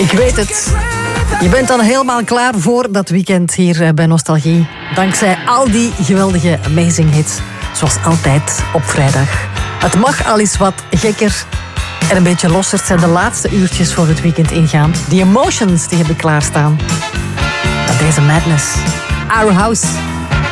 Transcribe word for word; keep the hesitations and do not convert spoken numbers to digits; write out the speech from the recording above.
Ik weet het. Je bent dan helemaal klaar voor dat weekend hier bij Nostalgie. Dankzij al die geweldige amazing hits. Zoals altijd op vrijdag. Het mag al eens wat gekker en een beetje losser. Het zijn de laatste uurtjes voor het weekend ingaan. Die emotions die heb ik klaarstaan. Deze Madness. Our House.